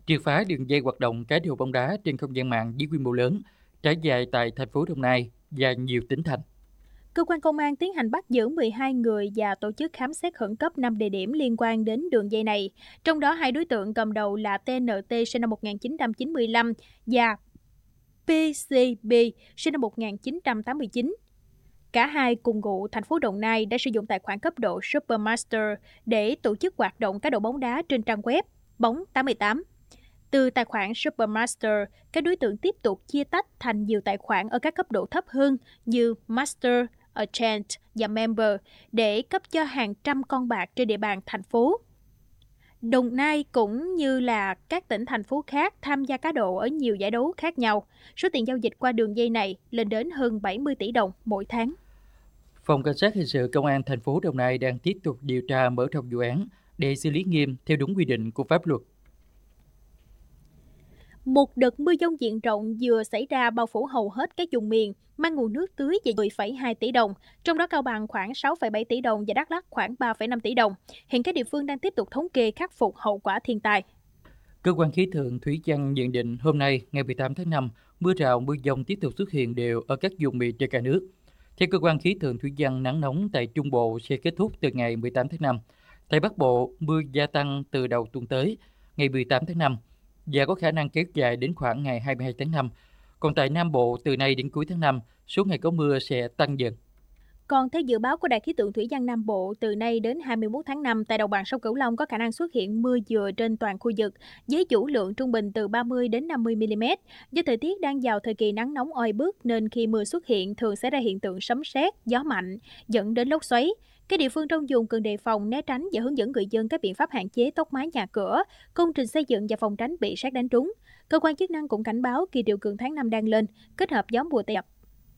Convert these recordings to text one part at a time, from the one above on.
triệt phá đường dây hoạt động cá độ bóng đá trên không gian mạng với quy mô lớn, trải dài tại thành phố Đồng Nai và nhiều tỉnh thành. Cơ quan công an tiến hành bắt giữ 12 người và tổ chức khám xét khẩn cấp 5 địa điểm liên quan đến đường dây này. Trong đó, hai đối tượng cầm đầu là TNT sinh năm 1995 và PCB sinh năm 1989. Cả hai cùng ngụ thành phố Đồng Nai đã sử dụng tài khoản cấp độ Supermaster để tổ chức hoạt động cá độ bóng đá trên trang web Bóng88. Từ tài khoản Supermaster, các đối tượng tiếp tục chia tách thành nhiều tài khoản ở các cấp độ thấp hơn như Master, Agent và Member để cấp cho hàng trăm con bạc trên địa bàn thành phố. Đồng Nai cũng như là các tỉnh thành phố khác tham gia cá độ ở nhiều giải đấu khác nhau. Số tiền giao dịch qua đường dây này lên đến hơn 70 tỷ đồng mỗi tháng. Phòng Cảnh sát Hình sự Công an thành phố Đồng Nai đang tiếp tục điều tra mở rộng vụ án để xử lý nghiêm theo đúng quy định của pháp luật. Một đợt mưa dông diện rộng vừa xảy ra bao phủ hầu hết các vùng miền, mang nguồn nước tưới về 10,2 tỷ đồng, trong đó Cao Bằng khoảng 6,7 tỷ đồng và Đắk Lắk khoảng 3,5 tỷ đồng. Hiện các địa phương đang tiếp tục thống kê khắc phục hậu quả thiên tai. Cơ quan khí tượng thủy văn nhận định hôm nay, ngày 18 tháng 5, mưa rào mưa dông tiếp tục xuất hiện đều ở các vùng miền trên cả nước. Theo cơ quan khí tượng thủy văn, nắng nóng tại Trung Bộ sẽ kết thúc từ ngày 18 tháng 5. Tại Bắc Bộ, mưa gia tăng từ đầu tuần tới, ngày 18 tháng 5, và có khả năng kéo dài đến khoảng ngày 22 tháng 5. Còn tại Nam Bộ, từ nay đến cuối tháng 5, số ngày có mưa sẽ tăng dần. Còn theo dự báo của Đài khí tượng thủy văn Nam Bộ, từ nay đến 21 tháng 5, tại đồng bằng sông Cửu Long có khả năng xuất hiện mưa vừa trên toàn khu vực, với vũ lượng trung bình từ 30 đến 50 mm. Do thời tiết đang vào thời kỳ nắng nóng oi bức nên khi mưa xuất hiện thường xảy ra hiện tượng sấm sét, gió mạnh, dẫn đến lốc xoáy. Các địa phương trong vùng cần đề phòng, né tránh và hướng dẫn người dân các biện pháp hạn chế tốc mái nhà cửa, công trình xây dựng và phòng tránh bị sét đánh trúng. Cơ quan chức năng cũng cảnh báo kỳ triều cường tháng 5 đang lên, kết hợp gió mùa Tây ập.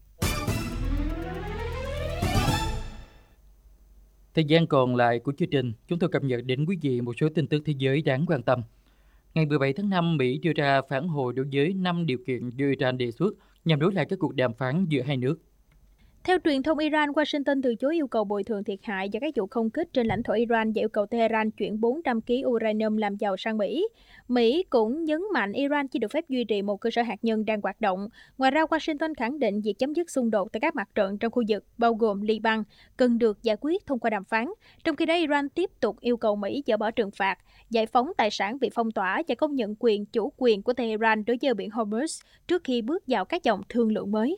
Thời gian còn lại của chương trình, chúng tôi cập nhật đến quý vị một số tin tức thế giới đáng quan tâm. Ngày 17 tháng 5, Mỹ đưa ra phản hồi đối với 5 điều kiện do Iran đề xuất nhằm nối lại các cuộc đàm phán giữa hai nước. Theo truyền thông Iran, Washington từ chối yêu cầu bồi thường thiệt hại do các vụ không kích trên lãnh thổ Iran và yêu cầu Tehran chuyển 400 kg uranium làm giàu sang Mỹ. Mỹ cũng nhấn mạnh Iran chỉ được phép duy trì một cơ sở hạt nhân đang hoạt động. Ngoài ra, Washington khẳng định việc chấm dứt xung đột tại các mặt trận trong khu vực, bao gồm Liban, cần được giải quyết thông qua đàm phán. Trong khi đó, Iran tiếp tục yêu cầu Mỹ dỡ bỏ trừng phạt, giải phóng tài sản bị phong tỏa và công nhận chủ quyền của Tehran đối với biển Hormuz trước khi bước vào các dòng thương lượng mới.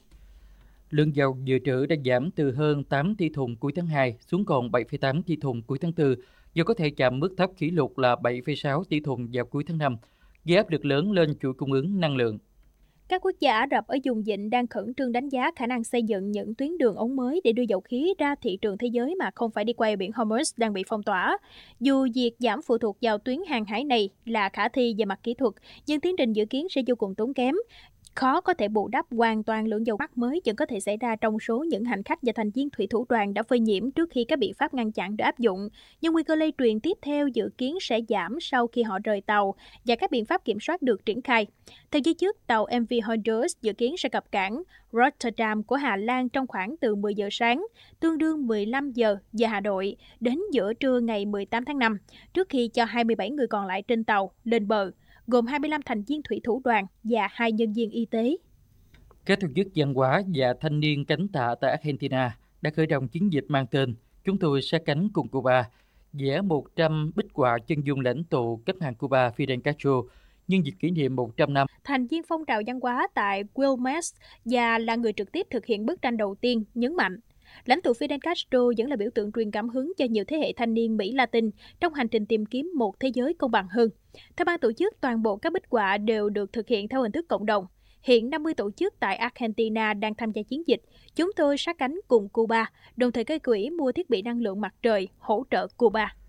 Lượng dầu dự trữ đã giảm từ hơn 8 tỷ thùng cuối tháng 2 xuống còn 7,8 tỷ thùng cuối tháng 4, do có thể chạm mức thấp kỷ lục là 7,6 tỷ thùng vào cuối tháng 5, gây áp lực lớn lên chuỗi cung ứng năng lượng. Các quốc gia Ả Rập ở vùng vịnh đang khẩn trương đánh giá khả năng xây dựng những tuyến đường ống mới để đưa dầu khí ra thị trường thế giới mà không phải đi qua biển Hormuz đang bị phong tỏa. Dù việc giảm phụ thuộc vào tuyến hàng hải này là khả thi về mặt kỹ thuật, nhưng tiến trình dự kiến sẽ vô cùng tốn kém. Khó có thể bù đắp hoàn toàn lượng dầu mắc mới vẫn có thể xảy ra trong số những hành khách và thành viên thủy thủ đoàn đã phơi nhiễm trước khi các biện pháp ngăn chặn được áp dụng. Nhưng nguy cơ lây truyền tiếp theo dự kiến sẽ giảm sau khi họ rời tàu và các biện pháp kiểm soát được triển khai. Theo giới chức, tàu MV Honduras dự kiến sẽ cập cảng Rotterdam của Hà Lan trong khoảng từ 10 giờ sáng, tương đương 15 giờ giờ Hà Nội, đến giữa trưa ngày 18 tháng 5, trước khi cho 27 người còn lại trên tàu lên bờ, gồm 25 thành viên thủy thủ đoàn và 2 nhân viên y tế. Các tổ chức văn hóa và thanh niên cánh tạ tại Argentina đã khởi động chiến dịch mang tên "Chúng tôi sát cánh cùng Cuba", vẽ 100 bích họa chân dung lãnh tụ cách mạng Cuba Fidel Castro nhân dịp kỷ niệm 100 năm. Thành viên phong trào văn hóa tại Quilmes và là người trực tiếp thực hiện bức tranh đầu tiên, nhấn mạnh lãnh tụ Fidel Castro vẫn là biểu tượng truyền cảm hứng cho nhiều thế hệ thanh niên Mỹ Latin trong hành trình tìm kiếm một thế giới công bằng hơn. Theo ban tổ chức, toàn bộ các bích họa đều được thực hiện theo hình thức cộng đồng. Hiện 50 tổ chức tại Argentina đang tham gia chiến dịch "Chúng tôi sát cánh cùng Cuba", đồng thời gây quỹ mua thiết bị năng lượng mặt trời hỗ trợ Cuba.